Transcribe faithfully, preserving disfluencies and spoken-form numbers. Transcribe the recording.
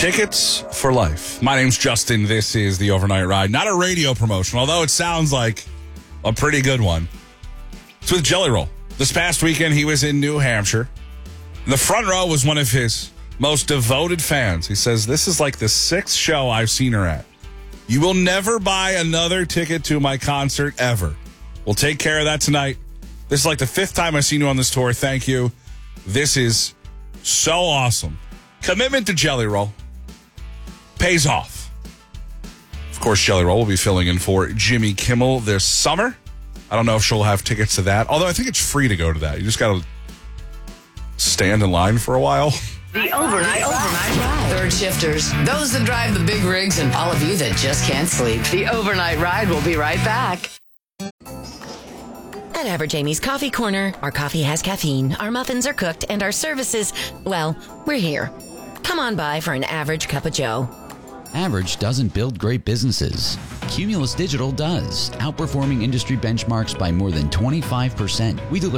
Tickets for life. My name's Justin. This is the Overnight Ride. Not a radio promotion, although it sounds like a pretty good one. It's with Jelly Roll. This past weekend, he was in New Hampshire. The front row was one of his most devoted fans. He says, this is like the sixth show I've seen her at. You will never buy another ticket to my concert ever. We'll take care of that tonight. This is like the fifth time I've seen you on this tour. Thank you. This is so awesome. Commitment to Jelly Roll pays off. Of course, Jelly Roll will be filling in for Jimmy Kimmel this summer. I don't know if she'll have tickets to that, although I think it's free to go to that. You just got to stand in line for a while. The overnight, overnight ride. Third shifters, those that drive the big rigs, and all of you that just can't sleep. The overnight ride will be right back. At Average Amy's Coffee Corner, our coffee has caffeine, our muffins are cooked, and our services, well, we're here. Come on by for an average cup of joe. Average doesn't build great businesses. Cumulus Digital does, outperforming industry benchmarks by more than twenty-five percent. We deliver